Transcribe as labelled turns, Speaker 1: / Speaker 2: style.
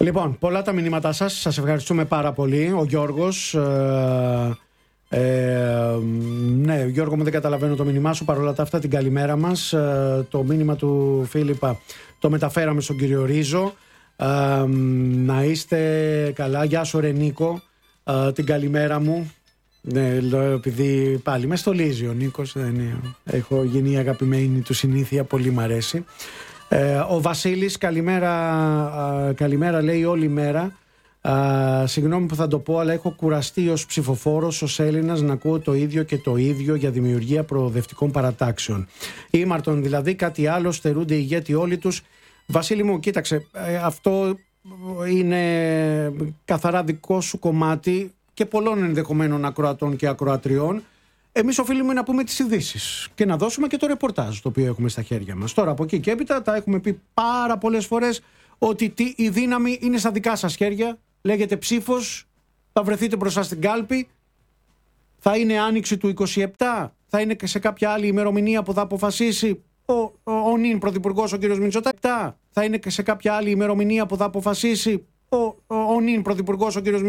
Speaker 1: Λοιπόν, πολλά τα μηνύματά σας. Σας ευχαριστούμε πάρα πολύ. Ο Γιώργος. Ναι, Γιώργο μου, δεν καταλαβαίνω το μήνυμά σου. Παρ' όλα τα αυτά, την καλημέρα μας. Το μήνυμα του Φίλιππα το μεταφέραμε στον κύριο Ρίζο. Να είστε καλά. Γεια σου, ρε Νίκο. Την καλημέρα μου. Ναι, επειδή πάλι με στολίζει ο Νίκος. Έχω γίνει η αγαπημένη του συνήθεια. Πολύ μ' αρέσει. Ο Βασίλης, καλημέρα, λέει, όλη μέρα. Συγγνώμη που θα το πω, αλλά έχω κουραστεί ως ψηφοφόρος, ως Έλληνας, να ακούω το ίδιο και το ίδιο για δημιουργία προοδευτικών παρατάξεων. Ήμαρτον δηλαδή, κάτι άλλο, στερούνται οι ηγέτοι όλοι τους. Βασίλη μου, κοίταξε, αυτό είναι καθαρά δικό σου κομμάτι και πολλών ενδεχομένων ακροατών και ακροατριών. Εμείς οφείλουμε να πούμε τις ειδήσεις και να δώσουμε και το ρεπορτάζ το οποίο έχουμε στα χέρια μας. Τώρα από εκεί και έπειτα τα έχουμε πει πάρα πολλές φορές ότι η δύναμη είναι στα δικά σας χέρια. Λέγεται ψήφος, θα βρεθείτε μπροστά στην κάλπη, θα είναι άνοιξη του 27, θα είναι και σε κάποια άλλη ημερομηνία που θα αποφασίσει ο νυν πρωθυπουργός ο κ. Μητσοτάκης, θα είναι και σε κάποια άλλη ημερομηνία που θα αποφασίσει ο νυν πρωθυπουργός ο κ.